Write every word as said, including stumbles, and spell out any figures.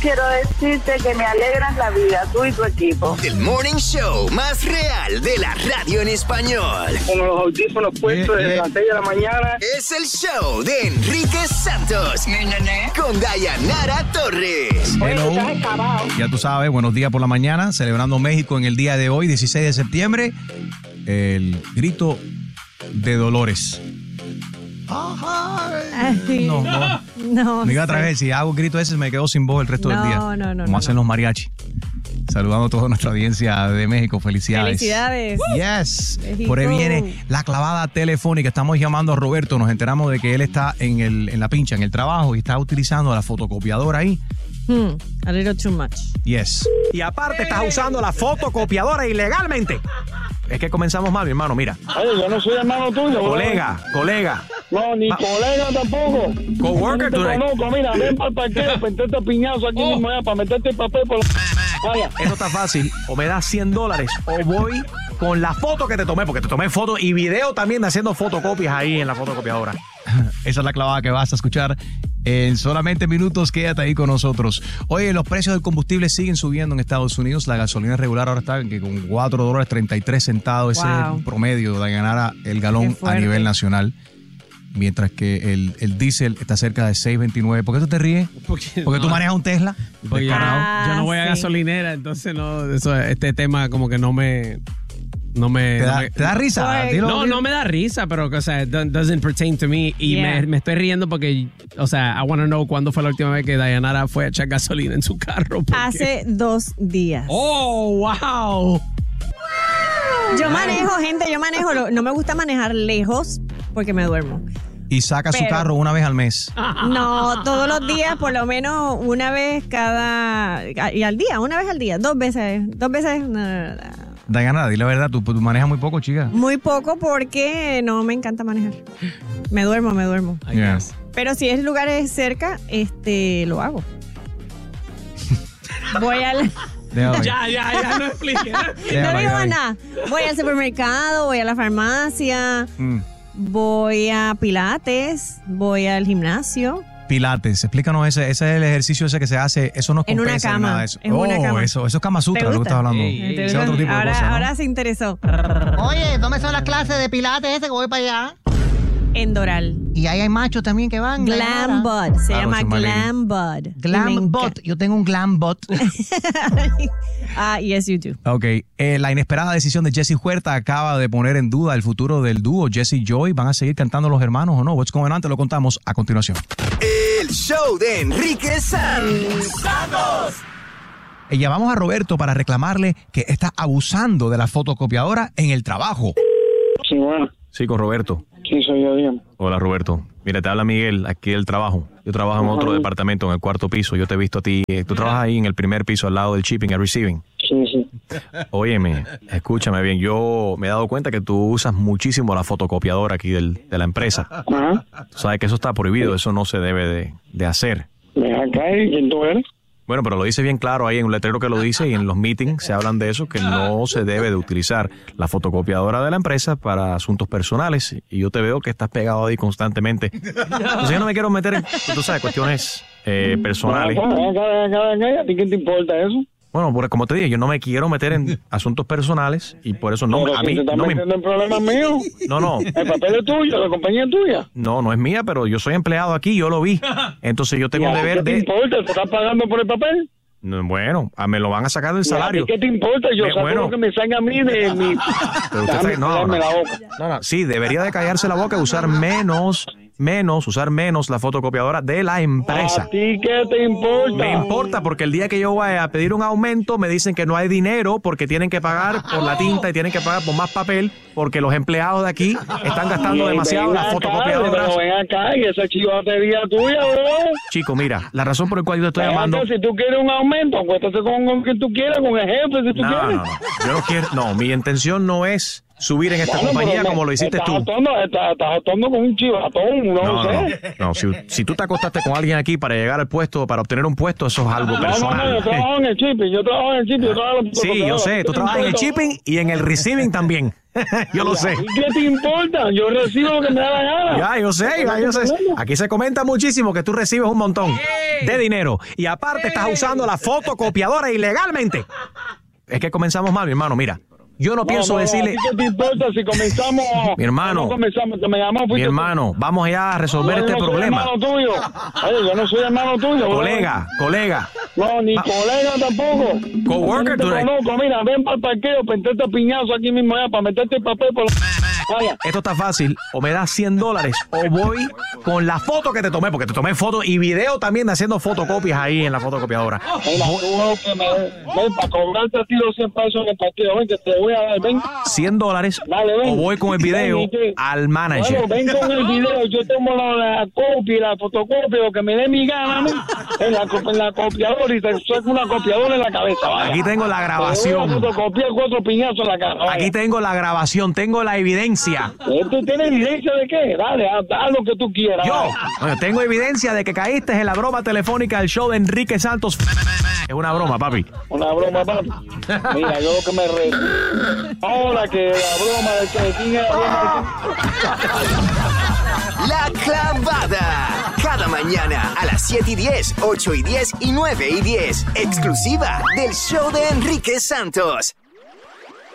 quiero decirte que me alegras la vida, tú y tu equipo. El morning show más real de la radio en español. Con los audífonos puestos desde las seis de la mañana. Es el show de Enrique Santos. ¿Nene? Con Dayanara Torres. Hello. Ya tú sabes, buenos días por la mañana, celebrando México en el día de hoy, dieciséis de septiembre. El grito de Dolores. Ay, No, no. no Me iba a sé. traer, si hago grito ese me quedo sin voz el resto No, del día. no, no, Como no, hacen no. los mariachi. Saludando a toda nuestra audiencia de México. Felicidades. Felicidades. Yes. México. Por ahí viene la clavada telefónica. Estamos llamando a Roberto. Nos enteramos de que él está en, el, en la pincha, en el trabajo, y está utilizando la fotocopiadora ahí. Hmm, a little too much. Yes. Y aparte estás usando la fotocopiadora ilegalmente. Es que comenzamos mal, mi hermano, mira. Oye, yo no soy hermano tuyo. Colega, colega. No, ni Ah. colega tampoco. Coworker, Yo tú no te eres- conozco, mira, ven para el parqueo, para meterte piñazo aquí mismo ya, para meterte el papel por la... Vaya. Eso está fácil. O me das cien dólares o voy con la foto que te tomé, porque te tomé foto y video también de haciendo fotocopias ahí en la fotocopiadora. Esa es la clavada que vas a escuchar en solamente minutos. Quédate ahí con nosotros. Oye, los precios del combustible siguen subiendo en Estados Unidos. La gasolina regular ahora está que con cuatro dólares treinta y tres centavos. Ese Wow. es el promedio de ganar el galón Qué a fuerte. nivel nacional. Mientras que el, el diésel está cerca de seis veintinueve. ¿Por qué tú te ríes? Porque, Porque tú no, manejas un Tesla. porque yo, no, Ah, yo no voy a sí. gasolinera, entonces no, eso, este tema como que no me... No me... ¿Te no da, me- te da risa? Pues, Dilo, no, dilo. no me da risa, pero o sea, it do- doesn't pertain to me. Y Yeah. me, me estoy riendo porque, o sea, I want to know cuándo fue la última vez que Dayanara fue a echar gasolina en su carro. porque- Hace dos días. ¡Oh, wow! Yo manejo, gente, yo manejo. lo- No me gusta manejar lejos porque me duermo. Y saca su Pero- carro una vez al mes. No, todos los días, por lo menos una vez cada... Y al día, una vez al día, dos veces. Dos veces... no, no, no. Diana, di la verdad, tú, tú manejas muy poco, chica. Muy poco porque no me encanta manejar. Me duermo, me duermo. I Yeah. guess. Pero si es lugares cerca, este, lo hago. Voy al... Déjame ver. Ya, ya, ya, no explique. no explique. Déjame, no digo déjame. nada. Voy al supermercado, voy a la farmacia, Mm. voy a Pilates, voy al gimnasio. Pilates, explícanos ese, ese es el ejercicio ese que se hace, eso no En una compensa ni cama, nada de eso. en una Oh, cama. eso, eso es Kama Sutra, ¿Te lo que gusta? estás hablando. Ey, ey, Ese es otro tipo de ahora, cosa, ¿no? ahora se interesó. Oye, ¿dónde son las clases de pilates ese que voy para allá? En Doral. Y ahí hay machos también que van. Glam Bud. Se Ah, llama no, Glam Bud. Glam Y me bot. Yo tengo un glam bot. enca- ah, yes, you do. Ok, eh, la inesperada decisión de Jesse Huerta acaba de poner en duda el futuro del dúo Jesse y Joy. ¿Van a seguir cantando los hermanos o no? What's going on? Te lo contamos a continuación. El show de Enrique Santos. Eh, llamamos a Roberto para reclamarle que está abusando de la fotocopiadora en el trabajo. Sí, bueno. Sí, con Roberto. Sí, soy yo, dígame. Hola, Roberto. Mira, te habla Miguel, aquí del trabajo. Yo trabajo en otro Ajá. departamento, en el cuarto piso. Yo te he visto a ti. eh, Tú trabajas ahí en el primer piso, al lado del shipping and receiving. Sí, sí. Óyeme, escúchame bien. Yo me he dado cuenta que tú usas muchísimo la fotocopiadora aquí del- de la empresa. Ajá. Tú sabes que eso está prohibido, eso no se debe de, de hacer. Ven acá, ¿y quién tú eres? Bueno, pero lo dice bien claro ahí en un letrero que lo dice y en los meetings se hablan de eso, que no se debe de utilizar la fotocopiadora de la empresa para asuntos personales. Y yo te veo que estás pegado ahí constantemente. Entonces yo no me quiero meter en, tú sabes, cuestiones eh, personales. Ven acá, ven acá, ven acá, ven acá. ¿A ti qué te importa eso? Bueno, porque como te dije, yo no me quiero meter en asuntos personales y por eso no, Pero a si mí te estás no me... metiendo en problemas míos. No, no, El papel es tuyo, la compañía es tuya. no, no es mía, pero yo soy empleado aquí, yo lo vi. Entonces yo tengo ¿Y un a ti deber ¿Qué te de... importa? ¿Te estás pagando por el papel? No, bueno, a- me lo van a sacar del ¿Y a ti salario. ¿Qué te importa? Yo Me- saco bueno. lo que me salga a mí de mi... Pero usted Déjame está- no, callarme no. la boca. No, no, sí, debería de callarse la boca y usar menos, menos, usar menos la fotocopiadora de la empresa. ¿A ti qué te importa? Me importa porque el día que yo vaya a pedir un aumento me dicen que no hay dinero porque tienen que pagar por la tinta y tienen que pagar por más papel porque los empleados de aquí están gastando Y demasiado ven las acá, fotocopiadoras. Pero ven acá y esa chivatería tuya, bro. Chico, mira, la razón por la cual yo te estoy Ven llamando... acá, si tú quieres un aumento, acuéstate con, con quien tú quieras, con el jefe, si tú No, quieres. no, no, yo no quiero... No, mi intención no es subir en esta Bueno, compañía pero como me- lo hiciste estás tú. Actuando, estás, estás actuando con un chivatón, no, No, no, sé. no. Si, si tú te acostaste con alguien aquí para llegar al puesto, para obtener un puesto, eso es algo No, no, personal. no, yo trabajo en el shipping, yo trabajo en el shipping, yo trabajo en la Sí, yo sé, tú trabajas en el shipping y en el receiving también. Yo lo sé. ¿Y qué te importa? Yo recibo lo que me da la gana. Ya, yo sé, ya, yo sé. Aquí se comenta muchísimo que tú recibes un montón de dinero y aparte estás usando la fotocopiadora ilegalmente. Es que comenzamos mal, mi hermano, mira. Yo no, no pienso no, decirle... ¿Qué te importa si comenzamos? Mi hermano, no comenzamos, que me llamó, mi hermano, tú. Vamos ya a resolver no, este yo no problema. Soy hermano tuyo. Oye, yo no soy hermano tuyo. Colega, bro. colega. No, ni Va. colega tampoco. Coworker, tú. No, mira, ven para el parqueo, pentete a piñazo aquí mismo ya, para meterte el papel por la... Vaya. Esto está fácil, o me das cien dólares o voy con la foto que te tomé, porque te tomé foto y video también de haciendo fotocopias ahí en la fotocopiadora. Mira, tú que me ven para cobrarte a ti los cien pesos en el partido, ven que te voy a dar, ven. cien dólares o voy con el video ven, al manager. Bueno, ven con el video, yo tomo la, la copia y la fotocopia, lo que me dé mi gana, ¿no? en, la, en la copiadora y te saco una copiadora en la cabeza, vaya. Aquí tengo la grabación. Fotocopia cuatro piñazos en la cara. Vaya. Aquí tengo la grabación, tengo la evidencia. ¿Tú tienes evidencia de qué? Dale, haz, haz lo que tú quieras. Yo, bueno, tengo evidencia de que caíste en la broma telefónica del show de Enrique Santos. Es una broma, papi. Una broma, papi. Mira, yo lo que me re... Ahora que la broma de que quién es la broma de... La Clavada. Cada mañana a las siete y diez, ocho y diez y nueve y diez. Exclusiva del show de Enrique Santos.